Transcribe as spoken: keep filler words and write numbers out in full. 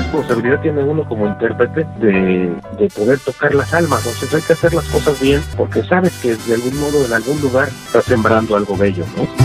responsabilidad tiene uno como intérprete de, de poder tocar las almas. Entonces hay que hacer las cosas bien, porque sabes que de algún modo, en algún lugar, estás sembrando algo bello, ¿no?